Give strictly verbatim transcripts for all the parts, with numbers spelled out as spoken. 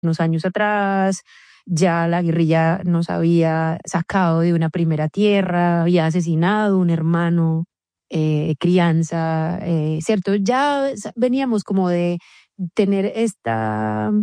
unos años atrás. Ya la guerrilla nos había sacado de una primera tierra, había asesinado a un hermano, eh, crianza, eh, ¿cierto? Ya veníamos como de tener esta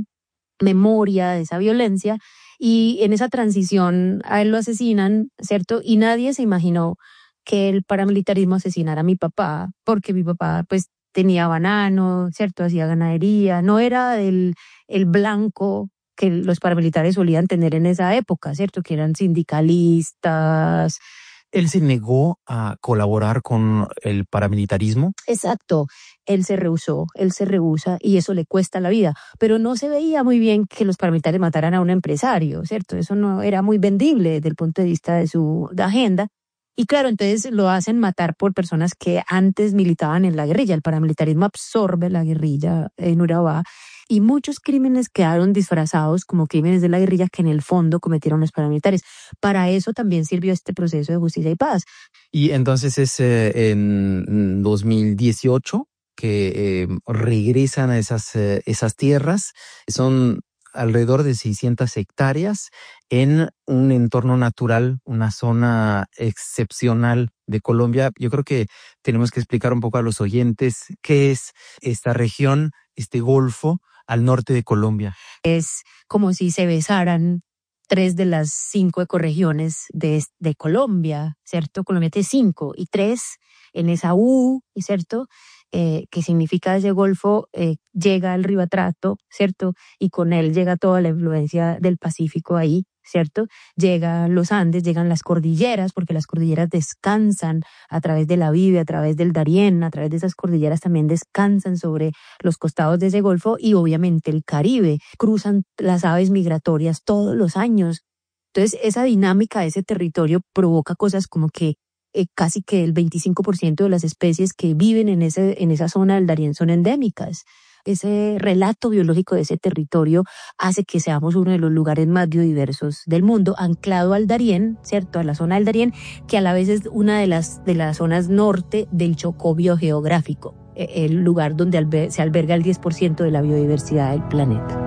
memoria de esa violencia y en esa transición a él lo asesinan, ¿cierto? Y nadie se imaginó que el paramilitarismo asesinara a mi papá, porque mi papá pues tenía banano, ¿cierto? Hacía ganadería, no era el, el blanco que los paramilitares solían tener en esa época, ¿cierto? Que eran sindicalistas. ¿Él se negó a colaborar con el paramilitarismo? Exacto. Él se rehusó, él se rehúsa y eso le cuesta la vida. Pero no se veía muy bien que los paramilitares mataran a un empresario, ¿cierto? Eso no era muy vendible desde el punto de vista de su de agenda. Y claro, entonces lo hacen matar por personas que antes militaban en la guerrilla. El paramilitarismo absorbe la guerrilla en Urabá y muchos crímenes quedaron disfrazados como crímenes de la guerrilla que en el fondo cometieron los paramilitares. Para eso también sirvió este proceso de justicia y paz. Y entonces es eh, en dos mil dieciocho que eh, regresan a esas, eh, esas tierras. Son alrededor de seiscientas hectáreas en un entorno natural, una zona excepcional de Colombia. Yo creo que tenemos que explicar un poco a los oyentes qué es esta región, este golfo al norte de Colombia. Es como si se besaran tres de las cinco ecorregiones de, de Colombia, ¿cierto? Colombia tiene cinco y tres en esa U, ¿cierto? Eh, que significa ese golfo, eh, llega el río Atrato, ¿cierto? Y con él llega toda la influencia del Pacífico ahí, ¿cierto? Llegan los Andes, llegan las cordilleras, porque las cordilleras descansan a través de la Vive, a través del Darién, a través de esas cordilleras también descansan sobre los costados de ese golfo y obviamente el Caribe. Cruzan las aves migratorias todos los años. Entonces esa dinámica de ese territorio provoca cosas como que Eh, casi que el veinticinco por ciento de las especies que viven en, ese, en esa zona del Darién son endémicas. Ese relato biológico de ese territorio hace que seamos uno de los lugares más biodiversos del mundo, anclado al Darién, ¿cierto? A la zona del Darién, que a la vez es una de las, de las zonas norte del Chocó biogeográfico, el lugar donde alber- se alberga el diez por ciento de la biodiversidad del planeta.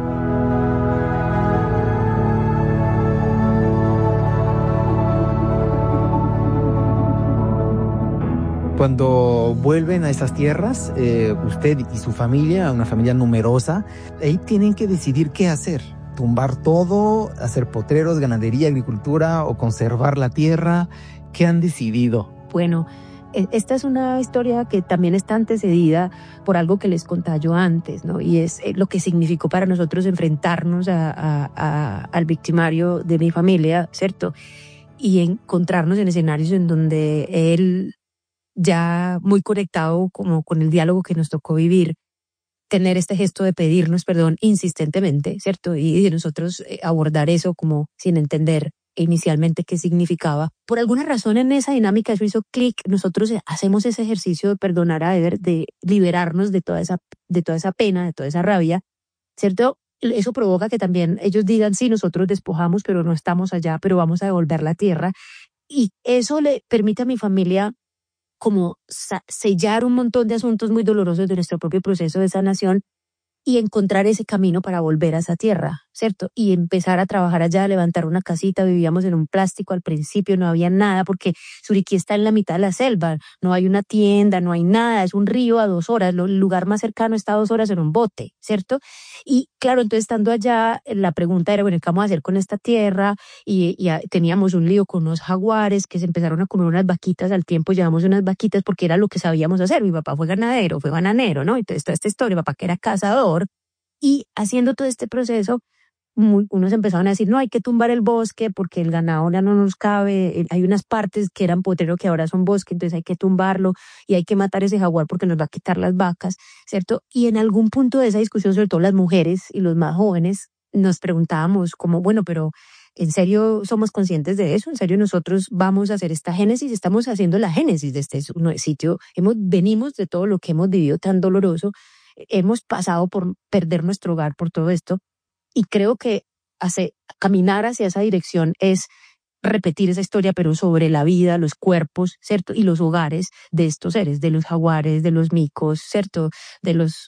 Cuando vuelven a esas tierras, eh, usted y su familia, una familia numerosa, ahí tienen que decidir qué hacer. Tumbar todo, hacer potreros, ganadería, agricultura o conservar la tierra. ¿Qué han decidido? Bueno, esta es una historia que también está antecedida por algo que les contaba yo antes, ¿no? Y es lo que significó para nosotros enfrentarnos a, a, a, al victimario de mi familia, ¿cierto? Y encontrarnos en escenarios en donde él, ya muy conectado como con el diálogo que nos tocó vivir, tener este gesto de pedirnos perdón insistentemente, ¿cierto? Y de nosotros abordar eso como sin entender inicialmente qué significaba. Por alguna razón en esa dinámica eso hizo clic. Nosotros hacemos ese ejercicio de perdonar a Ever, de liberarnos de toda esa, de toda esa pena, de toda esa rabia, ¿cierto? Eso provoca que también ellos digan, sí, nosotros despojamos, pero no estamos allá, pero vamos a devolver la tierra. Y eso le permite a mi familia como sellar un montón de asuntos muy dolorosos de nuestro propio proceso de sanación y encontrar ese camino para volver a esa tierra, ¿cierto? Y empezar a trabajar allá, a levantar una casita. Vivíamos en un plástico al principio, no había nada porque Suriquí está en la mitad de la selva, no hay una tienda, no hay nada, es un río a dos horas, el lugar más cercano está a dos horas en un bote, ¿cierto? Y claro, entonces estando allá, la pregunta era, bueno, ¿qué vamos a hacer con esta tierra? Y, y teníamos un lío con unos jaguares que se empezaron a comer unas vaquitas al tiempo, llevamos unas vaquitas porque era lo que sabíamos hacer. Mi papá fue ganadero, fue bananero, ¿no? Entonces toda esta historia, mi papá que era cazador. Y haciendo todo este proceso, muy, unos empezaron a decir, no, hay que tumbar el bosque porque el ganado ya no nos cabe, hay unas partes que eran potrero que ahora son bosque, entonces hay que tumbarlo y hay que matar ese jaguar porque nos va a quitar las vacas, ¿cierto? Y en algún punto de esa discusión, sobre todo las mujeres y los más jóvenes, nos preguntábamos como, bueno, pero ¿en serio somos conscientes de eso? ¿En serio nosotros vamos a hacer esta génesis? Estamos haciendo la génesis de este sitio, hemos, venimos de todo lo que hemos vivido tan doloroso, hemos pasado por perder nuestro hogar, por todo esto, y creo que hace, caminar hacia esa dirección es repetir esa historia, pero sobre la vida, los cuerpos, ¿cierto? Y los hogares de estos seres, de los jaguares, de los micos, ¿cierto? De los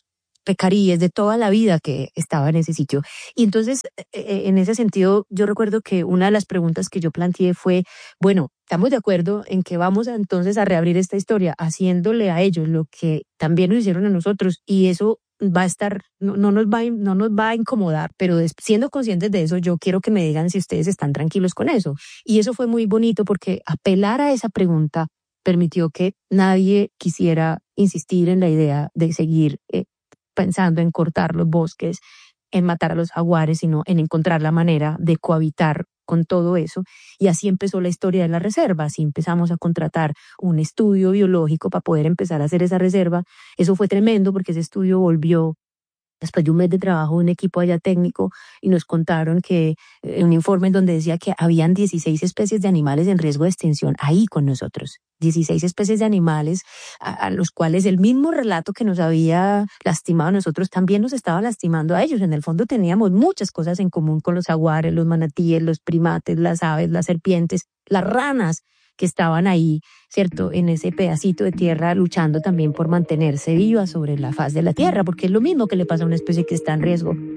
pecaríes, de toda la vida que estaba en ese sitio. Y entonces, en ese sentido, yo recuerdo que una de las preguntas que yo planteé fue, bueno, estamos de acuerdo en que vamos a, entonces a reabrir esta historia, haciéndole a ellos lo que también nos hicieron a nosotros, y eso va a estar, no, no nos va a, no nos va a incomodar, pero des, siendo conscientes de eso, yo quiero que me digan si ustedes están tranquilos con eso. Y eso fue muy bonito porque apelar a esa pregunta permitió que nadie quisiera insistir en la idea de seguir eh, pensando en cortar los bosques, en matar a los jaguares, sino en encontrar la manera de cohabitar con todo eso. Y así empezó la historia de la reserva. Así empezamos a contratar un estudio biológico para poder empezar a hacer esa reserva. Eso fue tremendo porque ese estudio volvió después de un mes de trabajo, un equipo allá técnico, y nos contaron que eh, un informe en donde decía que habían dieciséis especies de animales en riesgo de extinción ahí con nosotros. dieciséis especies de animales a, a los cuales el mismo relato que nos había lastimado a nosotros también nos estaba lastimando a ellos. En el fondo teníamos muchas cosas en común con los jaguares, los manatíes, los primates, las aves, las serpientes, las ranas que estaban ahí, ¿cierto?, en ese pedacito de tierra luchando también por mantenerse viva sobre la faz de la tierra, porque es lo mismo que le pasa a una especie que está en riesgo